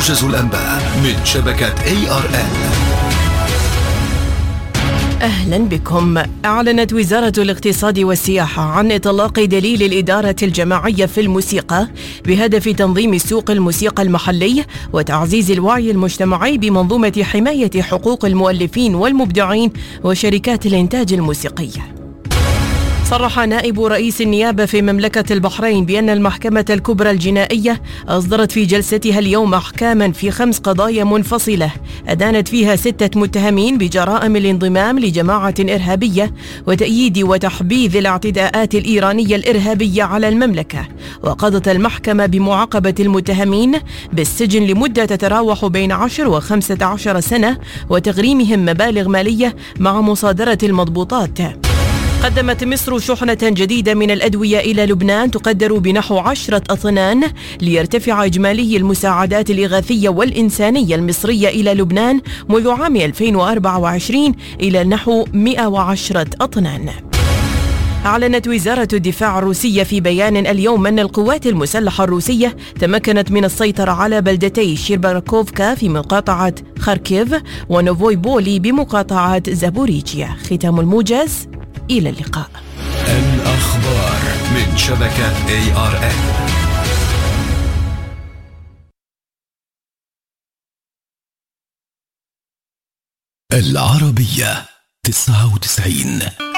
موجز الأنباء من شبكة ARN. أهلا بكم. أعلنت وزارة الاقتصاد والسياحة عن إطلاق دليل الإدارة الجماعية في الموسيقى بهدف تنظيم سوق الموسيقى المحلي وتعزيز الوعي المجتمعي بمنظومة حماية حقوق المؤلفين والمبدعين وشركات الإنتاج الموسيقي. صرح نائب رئيس النيابة في مملكة البحرين بأن المحكمة الكبرى الجنائية أصدرت في جلستها اليوم أحكاما في 5 قضايا منفصلة أدانت فيها 6 متهمين بجرائم الانضمام لجماعة إرهابية وتأييد وتحبيذ الاعتداءات الإيرانية الإرهابية على المملكة. وقضت المحكمة بمعاقبة المتهمين بالسجن لمدة تتراوح بين 10 و15 سنة وتغريمهم مبالغ مالية مع مصادرة المضبوطات. قدمت مصر شحنة جديدة من الأدوية إلى لبنان تقدر بنحو 10 أطنان ليرتفع إجمالي المساعدات الإغاثية والإنسانية المصرية إلى لبنان منذ عام 2024 إلى نحو 110 أطنان. أعلنت وزارة الدفاع الروسية في بيان اليوم أن القوات المسلحة الروسية تمكنت من السيطرة على بلدتي شيرباكوفكا في مقاطعة خاركيف ونوفوي بولي بمقاطعة زابوريجيا. ختام الموجز، إلى اللقاء. الأخبار من شبكة ARN. العربية 99.